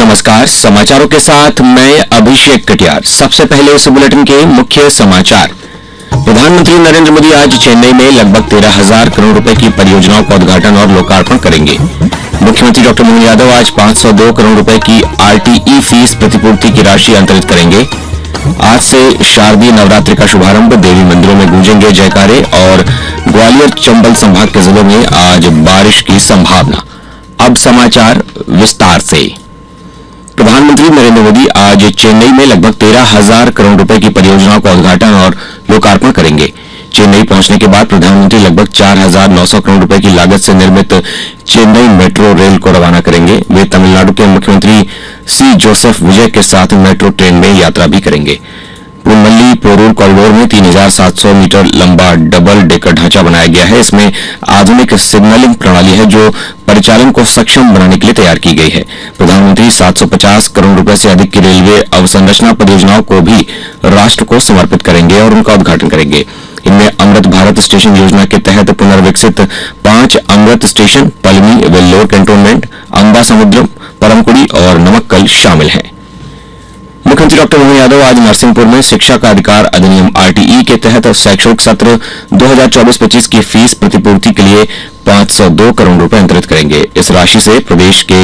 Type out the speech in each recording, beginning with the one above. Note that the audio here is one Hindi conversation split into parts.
नमस्कार, समाचारों के साथ मैं अभिषेक कटियार। सबसे पहले इस बुलेटिन के मुख्य समाचार। प्रधानमंत्री नरेंद्र मोदी आज चेन्नई में लगभग 13,000 करोड़ रुपए की परियोजनाओं का उद्घाटन और लोकार्पण करेंगे। मुख्यमंत्री डॉक्टर मोहन यादव आज 502 करोड़ रुपए की आरटीई फीस प्रतिपूर्ति की राशि अंतरित करेंगे। आज से शारदीय नवरात्रि का शुभारंभ, देवी मंदिरों में गूंजेंगे जयकारे और ग्वालियर चंबल संभाग के जिलों में आज बारिश की संभावना। अब समाचार विस्तार से। प्रधानमंत्री नरेंद्र मोदी आज चेन्नई में लगभग 13,000 करोड़ रुपए की परियोजनाओं का उद्घाटन और लोकार्पण करेंगे। चेन्नई पहुंचने के बाद प्रधानमंत्री लगभग 4,900 करोड़ रुपए की लागत से निर्मित चेन्नई मेट्रो रेल को रवाना करेंगे। वे तमिलनाडु के मुख्यमंत्री सी जोसेफ विजय के साथ मेट्रो ट्रेन में यात्रा भी करेंगे। पुनमल्ली पोरूर कॉरिडोर में 3,700 मीटर लंबा डबल डेकर ढांचा बनाया गया है। इसमें आधुनिक सिग्नलिंग प्रणाली है जो परिचालन को सक्षम बनाने के लिए तैयार की गई है। प्रधानमंत्री 750 करोड़ रुपए से अधिक की रेलवे अवसंरचना परियोजनाओं को भी राष्ट्र को समर्पित करेंगे और उनका उद्घाटन करेंगे। इनमें अमृत भारत स्टेशन योजना के तहत पुनर्विकसित 5 अमृत स्टेशन, पलनी, वेल्लोर कैंटोनमेंट, अंबा समुद्रम, परमकुड़ी और नमक्कल शामिल हैं। मुख्यमंत्री डॉक्टर मोहन यादव आज नरसिंहपुर में शिक्षा का अधिकार अधिनियम आरटीई के तहत शैक्षणिक सत्र 2024-25 की फीस प्रतिपूर्ति के लिए 502 करोड़ रुपए अंतरित करेंगे। इस राशि से प्रदेश के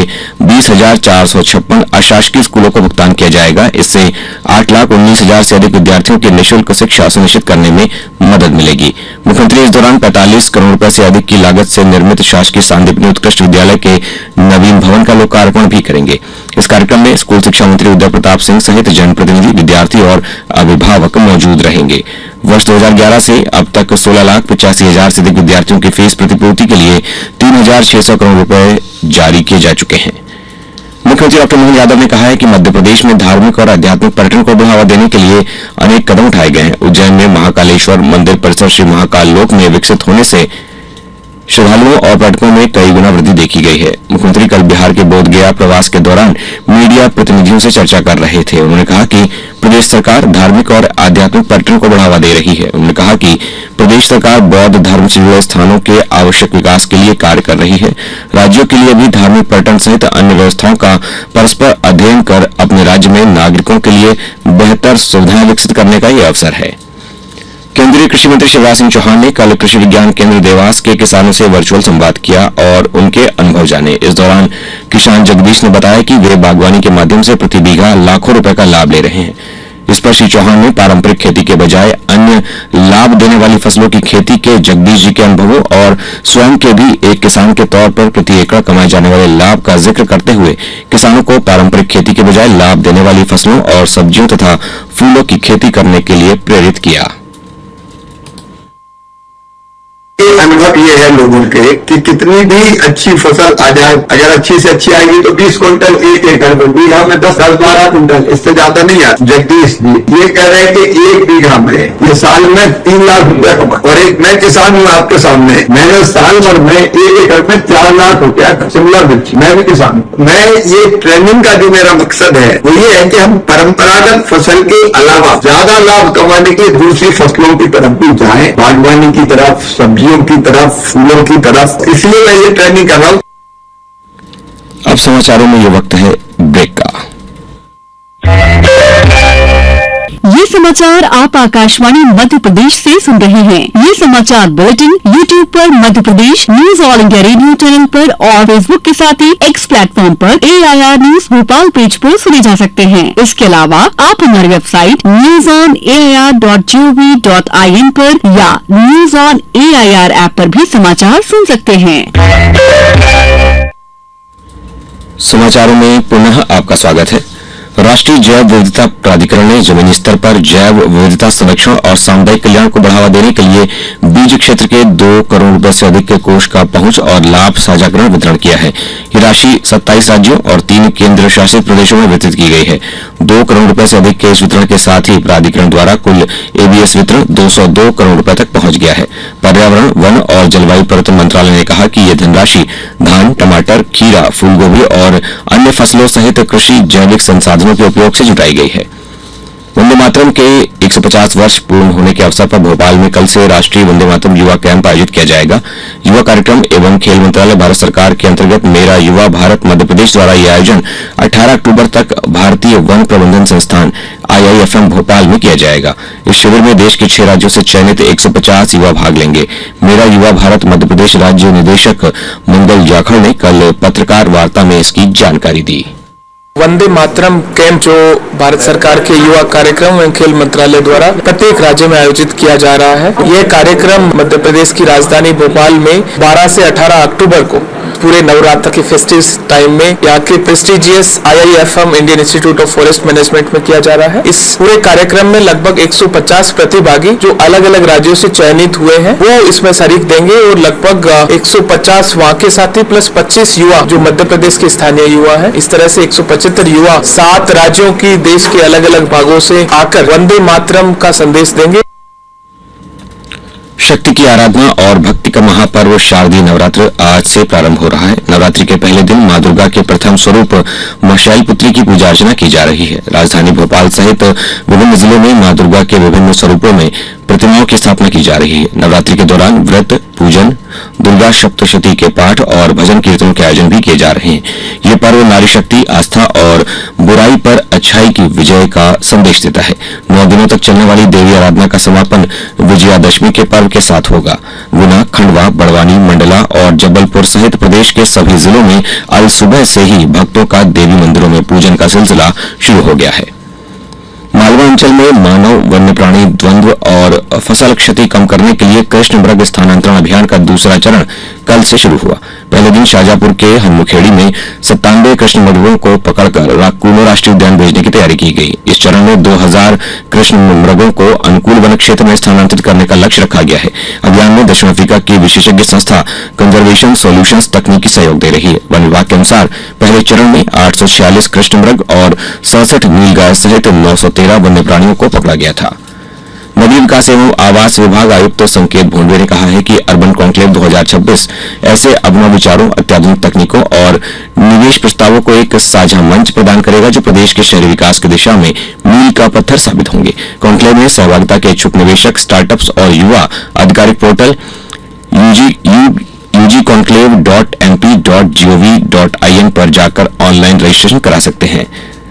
20,456 अशासकीय स्कूलों को भुगतान किया जाएगा। इससे 8,19,000 से अधिक विद्यार्थियों की निःशुल्क शिक्षा सुनिश्चित करने में मदद मिलेगी। मुख्यमंत्री इस दौरान 45 करोड़ रुपए से अधिक की लागत से निर्मित शासकीय सांदीपनि उत्कृष्ट विद्यालय के नवीन भवन का लोकार्पण भी करेंगे। इस कार्यक्रम में स्कूल शिक्षा मंत्री उदय प्रताप सिंह सहित जनप्रतिनिधि, विद्यार्थी और अभिभावक मौजूद रहेंगे। वर्ष 2011 से अब तक 16,85,000 से अधिक विद्यार्थियों की फीस प्रतिपूर्ति के लिए 3,600 करोड़ रुपए जारी किए जा चुके हैं। मुख्यमंत्री डॉक्टर मोहन यादव ने कहा है कि मध्य प्रदेश में धार्मिक और आध्यात्मिक पर्यटन को बढ़ावा देने के लिए अनेक कदम उठाए गए हैं। उज्जैन में महाकालेश्वर मंदिर परिसर श्री महाकाल लोक में विकसित होने से श्रद्धालुओं और पर्यटकों में कई गुना वृद्धि देखी गई है। मुख्यमंत्री कल बिहार के बोधगया प्रवास के दौरान मीडिया प्रतिनिधियों से चर्चा कर रहे थे। उन्होंने कहा कि प्रदेश सरकार धार्मिक और आध्यात्मिक पर्यटन को बढ़ावा दे रही है। उन्होंने कहा कि प्रदेश सरकार बौद्ध धर्म से जुड़े स्थानों के आवश्यक विकास के लिए कार्य कर रही है। राज्यों के लिए भी धार्मिक पर्यटन सहित अन्य व्यवस्थाओं का परस्पर अध्ययन कर अपने राज्य में नागरिकों के लिए बेहतर सुविधाएं विकसित करने का यह अवसर है। केंद्रीय कृषि मंत्री शिवराज सिंह चौहान ने कल कृषि विज्ञान केंद्र देवास के किसानों से वर्चुअल संवाद किया और उनके अनुभव जाने। इस दौरान किसान जगदीश ने बताया कि वे बागवानी के माध्यम से प्रति बीघा लाखों रुपए का लाभ ले रहे हैं। इस पर श्री चौहान ने पारंपरिक खेती के बजाय अन्य लाभ देने वाली फसलों की खेती के जगदीश जी के अनुभवों और स्वयं के भी एक किसान के तौर पर प्रति एकड़ कमाए जाने वाले लाभ का जिक्र करते हुए किसानों को पारंपरिक खेती के बजाय लाभ देने वाली फसलों और सब्जियों तथा फूलों की खेती करने के लिए प्रेरित किया। अनुभव ये है लोगों के कि कितनी भी अच्छी फसल आ जाए, अगर अच्छी से अच्छी आएगी तो 20 क्विंटल एक एकड़ में, बीघा में 10-12 क्विंटल, इससे ज्यादा नहीं आता। जगदीश जी ये कह रहे हैं कि एक बीघा में ये साल में 3 लाख रुपया कमा, और एक मैं किसान हूँ आपके सामने, मैंने साल भर में 1 एकड़ में 4 लाख रुपया शिमला मिर्च, मैं भी किसान हूँ। मैं ये ट्रेनिंग का जो मेरा मकसद है वो ये है कि हम परंपरागत फसल के अलावा ज्यादा लाभ कमाने के दूसरी फसलों की तरफ भी जाए, बागवानी की तरफ, सब्जियों की तरफ, फूलों की तरफ, इसलिए मैं ये ट्रेनिंग कर रहा हूं। अब समाचारों में ये वक्त है ब्रेक का। ये समाचार आप आकाशवाणी मध्य प्रदेश से सुन रहे हैं। ये समाचार बुलेटिन YouTube पर Madhya Pradesh news all India radio channel पर और फेसबुक के साथ ही X प्लेटफॉर्म पर AIR न्यूज भोपाल पेज पर सुने जा सकते हैं। इसके अलावा आप हमारी वेबसाइट newsonair.gov.in पर या न्यूज ऑन AIR ऐप पर भी समाचार सुन सकते हैं। समाचारों में पुनः आपका स्वागत है। राष्ट्रीय जैव विविधता प्राधिकरण ने जमीनी स्तर पर जैव विविधता संरक्षण और सामुदायिक कल्याण को बढ़ावा देने के लिए बीज क्षेत्र के 2 करोड़ रुपए से अधिक के कोष का पहुंच और लाभ साझाकरण वितरण किया है। ये राशि 27 राज्यों और 3 केंद्र शासित प्रदेशों में वितरित की गई है। 2 करोड़ रुपए से अधिक के इस वितरण के साथ ही प्राधिकरण द्वारा कुल ABS वितरण 202 करोड़ रुपए तक पहुंच गया है। पर्यावरण, वन और जलवायु परिवर्तन मंत्रालय ने कहा कि यह धनराशि धान, टमाटर, खीरा, फूलगोभी और अन्य फसलों सहित कृषि जैविक संसाधनों के उपयोग से जुटाई गई है। वंदे मातरम के 150 वर्ष पूर्ण होने के अवसर पर भोपाल में कल से राष्ट्रीय वंदे मातरम युवा कैंप आयोजित किया जाएगा। युवा कार्यक्रम एवं खेल मंत्रालय भारत सरकार के अंतर्गत मेरा युवा भारत मध्य प्रदेश द्वारा यह आयोजन 18 अक्टूबर तक भारतीय वन प्रबंधन संस्थान IIFM भोपाल में किया जाएगा। इस शिविर में देश के 6 राज्यों से चयनित 150 युवा भाग लेंगे। मेरा युवा भारत मध्य प्रदेश राज्य निदेशक मंगल जाखड़ ने कल पत्रकार वार्ता में इसकी जानकारी दी। वंदे मातरम कैंप जो भारत सरकार के युवा कार्यक्रम एवं खेल मंत्रालय द्वारा प्रत्येक राज्य में आयोजित किया जा रहा है। यह कार्यक्रम मध्य प्रदेश की राजधानी भोपाल में 12 से 18 अक्टूबर को पूरे नवरात्र के फेस्टिव टाइम में यहाँ के prestigious IIFM Indian institute of forest management में किया जा रहा है। इस पूरे कार्यक्रम में लगभग 150 प्रतिभागी जो अलग अलग राज्यों से चयनित हुए हैं वो इसमें शरीक देंगे और लगभग 150 वहाँ के साथी प्लस 25 युवा जो मध्य प्रदेश के स्थानीय युवा है। इस तरह से 175 युवा 7 राज्यों की देश के अलग अलग भागों से आकर वंदे मातरम का संदेश देंगे। शक्ति की आराधना और भक्ति का महापर्व शारदीय नवरात्र आज से प्रारंभ हो रहा है। नवरात्रि के पहले दिन मां दुर्गा के प्रथम स्वरूप मां शैलपुत्री की पूजा अर्चना की जा रही है। राजधानी भोपाल सहित विभिन्न जिलों में मां दुर्गा के विभिन्न स्वरूपों में प्रतिमाओं की स्थापना की जा रही है। नवरात्रि के दौरान व्रत, पूजन, दुर्गा सप्तशती के पाठ और भजन कीर्तनों के आयोजन भी किए जा रहे हैं। ये पर्व नारी शक्ति, आस्था और बुराई पर अच्छाई की विजय का संदेश देता है। 9 दिनों तक चलने वाली देवी आराधना का समापन विजयादशमी के पर्व के साथ होगा। गुना, खंडवा, बड़वानी, मंडला और जबलपुर सहित प्रदेश के सभी जिलों में आज सुबह से ही भक्तों का देवी मंदिरों में पूजन का सिलसिला शुरू हो गया है। मालवा अंचल में मानव वन्य प्राणी द्वंद्व और फसल क्षति कम करने के लिए कृष्ण मृग स्थानांतरण अभियान का दूसरा चरण कल से शुरू हुआ। पहले दिन शाजापुर के हनुमुखेड़ी में 97 कृष्ण मृगों को पकड़कर कूनो राष्ट्रीय उद्यान भेजने की तैयारी की गई। इस चरण में 2000 कृष्ण मृगों को अनुकूल वन क्षेत्र में स्थानांतरित करने का लक्ष्य रखा गया है। अभियान में दक्षिण अफ्रीका की विशेषज्ञ संस्था कंजर्वेशन सॉल्यूशंस तकनीकी सहयोग दे रही है। वन विभाग के अनुसार पहले चरण में 846 कृष्ण मृग और 67 नीलगाय सहित 913 वन्य प्राणियों को पकड़ा गया था। नगरीय विकास एवं आवास विभाग आयुक्त संकेत भोंडवे ने कहा है कि अर्बन कॉन्क्लेव 2026 ऐसे अभिनव विचारों, अत्याधुनिक तकनीकों और निवेश प्रस्तावों को एक साझा मंच प्रदान करेगा जो प्रदेश के शहरी विकास की दिशा में मील का पत्थर साबित होंगे। कॉन्क्लेव में सहभागिता के इच्छुक निवेशक, स्टार्टअप्स और युवा आधिकारिक पोर्टल ugconclave.mp.gov.in पर जाकर ऑनलाइन रजिस्ट्रेशन करा सकते हैं।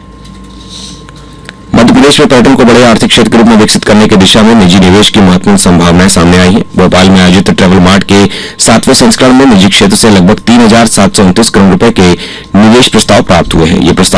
मध्य प्रदेश में पर्यटन को बड़े आर्थिक क्षेत्र के रूप में विकसित करने की दिशा में निजी निवेश की महत्वपूर्ण संभावनाएं सामने आई हैं। भोपाल में आयोजित ट्रैवल मार्ट के 7वें संस्करण में निजी क्षेत्र से लगभग 3,729 करोड़ रुपए के निवेश प्रस्ताव प्राप्त हुए हैं। ये प्रस्ताव